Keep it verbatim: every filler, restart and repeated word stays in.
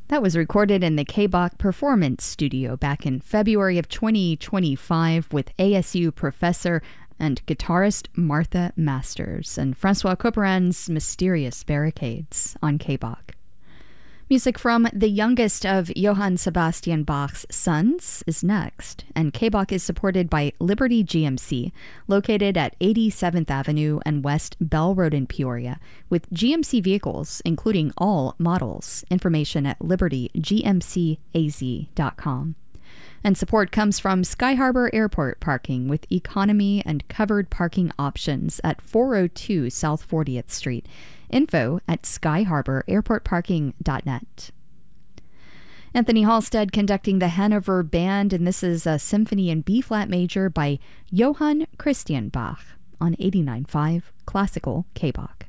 That was recorded in the K-Bach Performance Studio back in February of twenty twenty-five with A S U professor and guitarist Martha Masters and Francois Couperin's Mysterious Barricades on K-Bach. Music from the youngest of Johann Sebastian Bach's sons is next, and K-Bach is supported by Liberty G M C, located at eighty-seventh Avenue and West Bell Road in Peoria, with G M C vehicles, including all models. Information at liberty g m c a z dot com. And support comes from Sky Harbor Airport Parking with economy and covered parking options at four oh two South fortieth Street. Info at sky harbor airport parking dot net. Anthony Halstead conducting the Hanover Band, and this is a symphony in B-flat major by Johann Christian Bach on eighty-nine point five Classical K-Bach.